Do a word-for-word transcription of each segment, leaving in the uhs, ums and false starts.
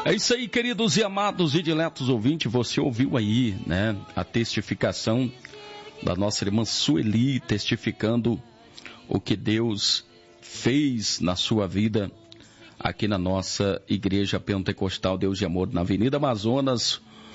É isso aí, queridos e amados e diletos ouvintes, você ouviu aí, né, a testificação da nossa irmã Sueli, testificando o que Deus fez na sua vida aqui na nossa Igreja Pentecostal Deus de Amor, na Avenida Amazonas,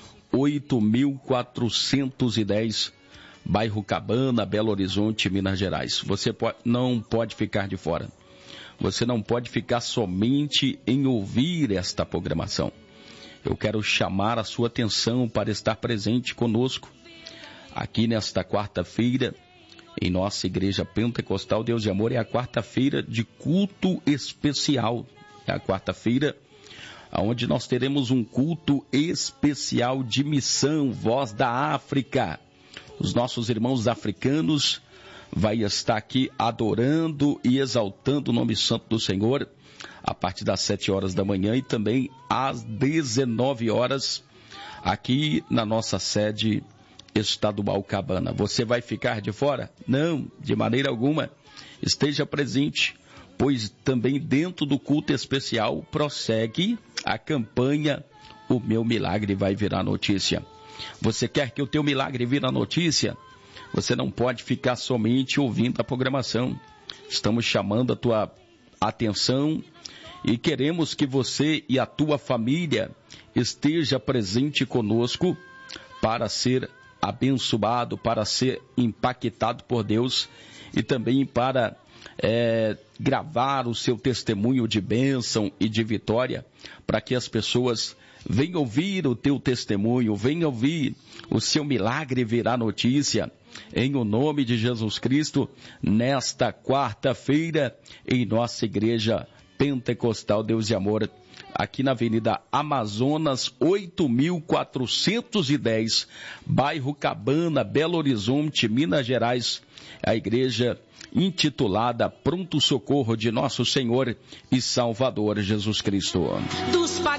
oito mil quatrocentos e dez, bairro Cabana, Belo Horizonte, Minas Gerais. Você pode, não pode ficar de fora. Você não pode ficar somente em ouvir esta programação. Eu quero chamar a sua atenção para estar presente conosco aqui nesta quarta-feira, em nossa Igreja Pentecostal Deus de Amor. É a quarta-feira de culto especial. É a quarta-feira onde nós teremos um culto especial de missão, Voz da África. Os nossos irmãos africanos vai estar aqui adorando e exaltando o nome santo do Senhor a partir das sete horas da manhã e também às dezenove horas aqui na nossa sede estadual Cabana. Você vai ficar de fora? Não, de maneira alguma. Esteja presente, pois também dentro do culto especial prossegue a campanha O Meu Milagre Vai Virar Notícia. Você quer que o teu milagre vire notícia? Você não pode ficar somente ouvindo a programação. Estamos chamando a tua atenção e queremos que você e a tua família esteja presente conosco para ser abençoado, para ser impactado por Deus e também para é, gravar o seu testemunho de bênção e de vitória, para que as pessoas venham ouvir o teu testemunho, venham ouvir o seu milagre virar notícia, em o nome de Jesus Cristo, nesta quarta-feira, em nossa Igreja Pentecostal Deus de Amor, aqui na Avenida Amazonas, oito mil quatrocentos e dez, bairro Cabana, Belo Horizonte, Minas Gerais, a igreja intitulada Pronto Socorro de Nosso Senhor e Salvador Jesus Cristo. Dos